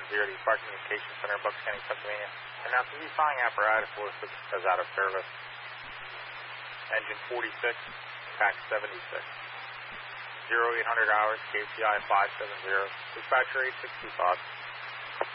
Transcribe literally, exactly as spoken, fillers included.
zero, the Spark Communication Center, Bucks County, Pennsylvania. Announces the flying apparatus listed as out of service. Engine forty-six, Pack seventy-six. zero eight hundred hours, K C I five seven zero, dispatcher eight six two five.